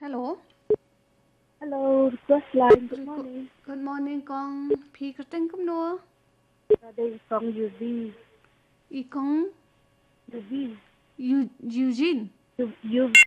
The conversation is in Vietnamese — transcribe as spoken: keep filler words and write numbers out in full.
Hello. Hello, request line. Good morning. Good morning con phi cái tên cũng nữa. Ở đây con Yuzi. Y con Yuzi. Eugene. You, you